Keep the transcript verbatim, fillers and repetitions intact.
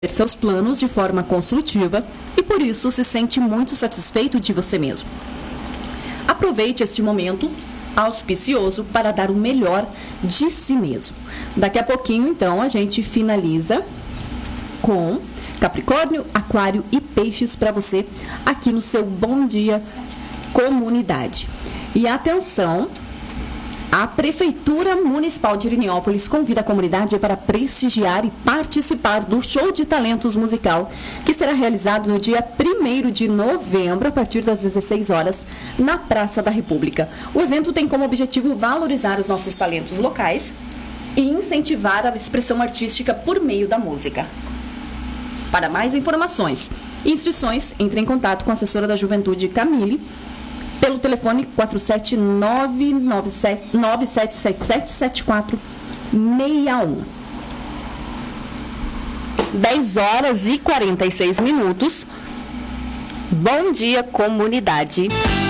seus planos de forma construtiva e por isso se sente muito satisfeito de você mesmo. Aproveite este momento auspicioso para dar o melhor de si mesmo. Daqui a pouquinho, então, a gente finaliza com Capricórnio, Aquário e Peixes para você aqui no seu Bom Dia Comunidade. E atenção, a Prefeitura Municipal de Irinópolis convida a comunidade para prestigiar e participar do Show de Talentos Musical, que será realizado no dia primeiro de novembro, a partir das dezesseis horas, na Praça da República. O evento tem como objetivo valorizar os nossos talentos locais e incentivar a expressão artística por meio da música. Para mais informações e inscrições, entre em contato com a assessora da Juventude, Camille, pelo telefone quatro sete nove nove sete sete sete sete quatro seis um. dez horas e quarenta e seis minutos. Bom dia, comunidade.